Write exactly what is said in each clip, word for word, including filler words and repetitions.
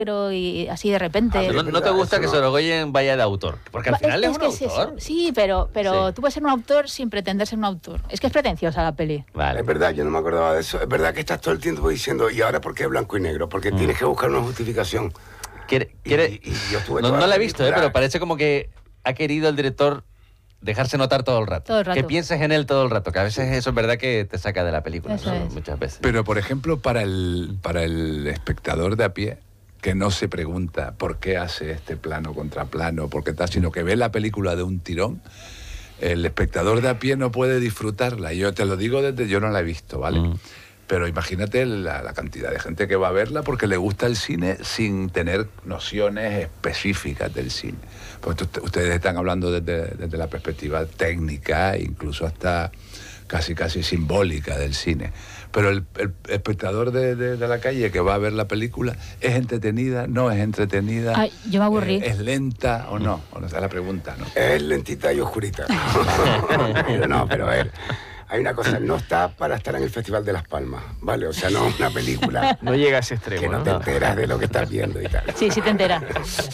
pero y así de repente. Ah, ¿no, ¿No te gusta que Sorogoyen vaya de autor? Porque al final es, es, es un es autor. Es sí, pero, pero sí. tú puedes ser un autor sin pretender ser un autor. Es que es pretenciosa la peli. Vale. Es verdad, yo no me acordaba de eso. Es verdad que estás todo el tiempo diciendo, ¿y ahora por qué blanco y negro? Porque mm. tienes que buscar una justificación. ¿Quiere, quiere... Y, y yo estuve no, no la he visto, eh, pero parece como que ha querido el director dejarse notar todo el rato. Todo el rato. Que pienses en él todo el rato, que a veces eso es verdad que te saca de la película, ¿no? es. Muchas veces. Pero, por ejemplo, para el, para el espectador de a pie, que no se pregunta por qué hace este plano contra plano, por qué tal, sino que ve la película de un tirón, el espectador de a pie no puede disfrutarla. Yo te lo digo desde... Yo no la he visto, ¿vale? Mm. Pero imagínate la, la cantidad de gente que va a verla porque le gusta el cine sin tener nociones específicas del cine. Pues ustedes están hablando desde, desde la perspectiva técnica, incluso hasta casi casi simbólica del cine. Pero el, el espectador de, de, de la calle que va a ver la película, ¿es entretenida? ¿No es entretenida? Ay, yo me aburrí. ¿Es, es lenta o no? O no es la pregunta, ¿no? Es lentita y oscurita. pero no, pero a ver... Hay una cosa, no está para estar en el Festival de Las Palmas, ¿vale? O sea, no es una película... No llega a ese extremo, que no, ¿no? te enteras de lo que estás viendo y tal. Sí, sí te enteras.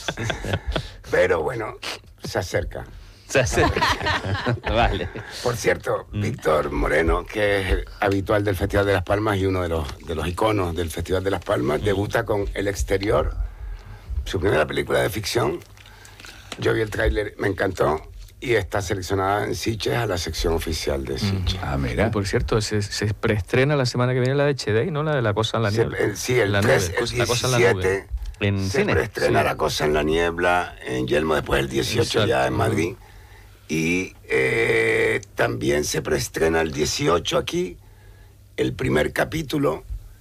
Pero bueno, se acerca. Se acerca. Vale. Por cierto, mm. Víctor Moreno, que es habitual del Festival de Las Palmas y uno de los, de los iconos del Festival de Las Palmas, mm. debuta con El Exterior, su primera película de ficción. Yo vi el tráiler, me encantó. Y está seleccionada en Sitges a la sección oficial de Sitges. Ah, mira. Y por cierto, se, se preestrena la semana que viene la de H D, ¿no? La de La Cosa en la Niebla. Se, sí, el, la tres, nube, el La Cosa en la Nube. En se cine. preestrena sí. La Cosa en la Niebla en Yelmo, después el dieciocho Exacto. ya en Madrid. Y eh, también se preestrena el dieciocho aquí el primer capítulo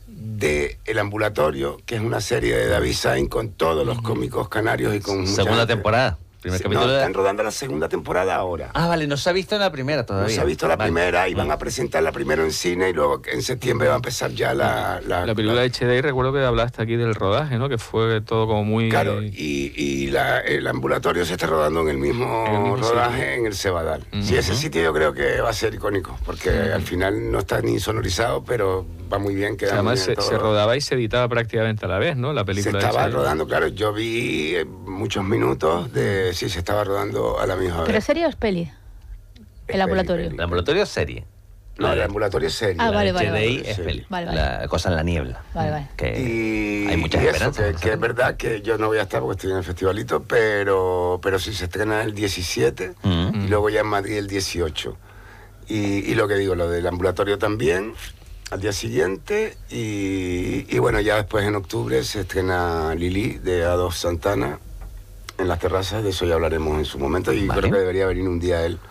de El Ambulatorio, que es una serie de David Sainz con todos los cómicos canarios y con segunda mucha temporada. Primer sí, capítulo no, de... están rodando la segunda temporada ahora. Ah, vale, no se ha visto la primera todavía. No se ha visto la vale. primera y van a presentarla primero en cine y luego en septiembre va a empezar ya la... La, la película la... de H D, recuerdo que hablaste aquí del rodaje, ¿no? Que fue todo como muy... Claro, y, y la, el ambulatorio se está rodando en el mismo, en el mismo rodaje sitio. En el Cebadal. Uh-huh. Sí, ese sitio yo creo que va a ser icónico, porque uh-huh. al final no está ni sonorizado, pero va muy bien. Queda o sea, además muy bien se, todo. se rodaba y se editaba prácticamente a la vez, ¿no? La película se estaba de rodando, claro, yo vi muchos minutos de... Sí, se estaba rodando a la misma vez. ¿Pero serie o es peli? El ambulatorio. El ambulatorio es serie. No, el ambulatorio es serie. Ah, vale, vale. H D I vale. es peli. Vale, vale. La Cosa en la Niebla. Vale, vale. Que y, hay muchas y esperanzas. Eso, que, que es verdad que yo no voy a estar porque estoy en el festivalito, pero, pero sí se estrena el diecisiete uh-huh. y luego ya en Madrid el dieciocho. Y, y lo que digo, lo del ambulatorio también, al día siguiente. Y, y bueno, ya después en octubre se estrena Lili de Adolf Santana en las terrazas, de eso ya hablaremos en su momento y vale. creo que debería venir un día él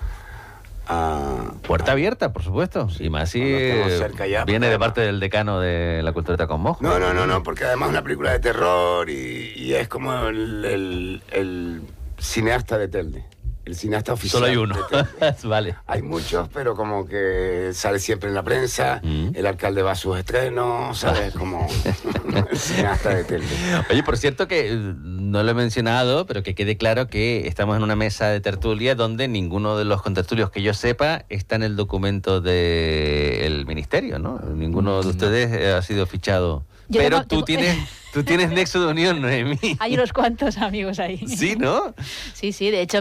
a... Puerta a, abierta, por supuesto, y más si ya, viene de parte del decano de la Cultureta con Mojo. No, no, no, no, porque además es una película de terror y, y es como el, el, el cineasta de Telde. El cineasta oficial. Solo hay uno. Vale. Hay muchos, pero como que sale siempre en la prensa, mm. el alcalde va a sus estrenos, ¿sabes? Como el cineasta de Telde. Oye, por cierto que no lo he mencionado, pero que quede claro que estamos en una mesa de tertulia donde ninguno de los contertulios que yo sepa está en el documento del ministerio, ¿no? Ninguno de ustedes ha sido fichado. Yo pero tengo, tú tengo... tienes... Tú tienes nexo de unión, Noemí. Hay unos cuantos amigos ahí. Sí, ¿no? Sí, sí, de hecho...